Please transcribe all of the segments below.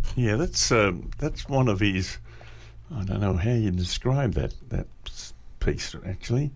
Yeah, that's one of his. I don't know how you describe that piece actually.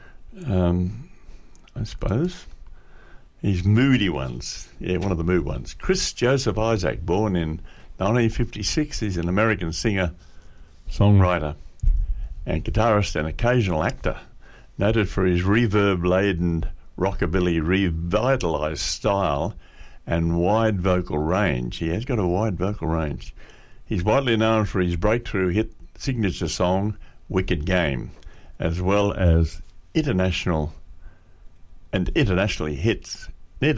I suppose his moody ones. Yeah, one of the mood ones. Chris Joseph Isaac, born in 1956, he's an American singer, songwriter, and guitarist and occasional actor, noted for his reverb-laden rockabilly revitalised style and wide vocal range. He has got a wide vocal range. He's widely known for his breakthrough hit signature song, Wicked Game, as well as international hits,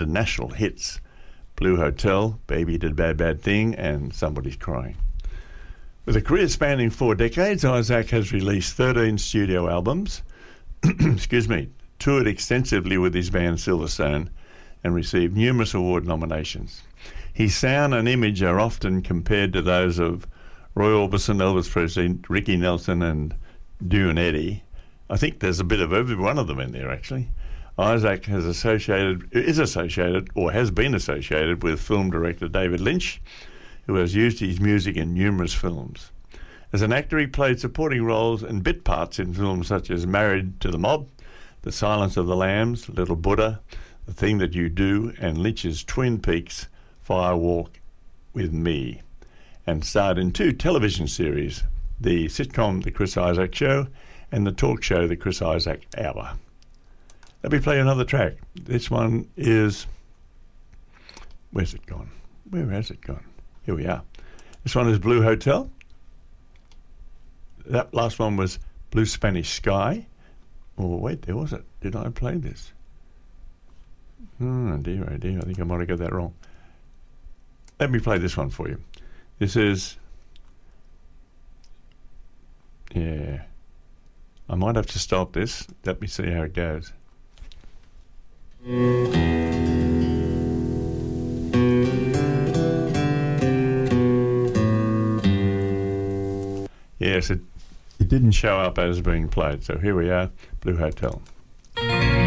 Blue Hotel, Baby Did a Bad Bad Thing, and Somebody's Crying. With a career spanning 4 decades, Isaac has released 13 studio albums, toured extensively with his band Silverstone, and received numerous award nominations. His sound and image are often compared to those of Roy Orbison, Elvis Presley, Ricky Nelson, and Doone Eddie. I think there's a bit of every one of them in there, actually. Isaac is associated with film director David Lynch, who has used his music in numerous films. As an actor, he played supporting roles and bit parts in films such as Married to the Mob, The Silence of the Lambs, Little Buddha, The Thing That You Do, and Lynch's Twin Peaks, Fire Walk with Me, and starred in 2 television series, the sitcom The Chris Isaak Show and the talk show The Chris Isaak Hour. Let me play another track. This one is... Where's it gone? Where has it gone? Here we are. This one is Blue Hotel. That last one was Blue Spanish Sky. Oh, wait, there was it. Did I play this? Oh dear. I think I might have got that wrong. Let me play this one for you. This is... Yeah. I might have to stop this. Let me see how it goes. Yes, it didn't show up as being played. So here we are, Blue Hotel.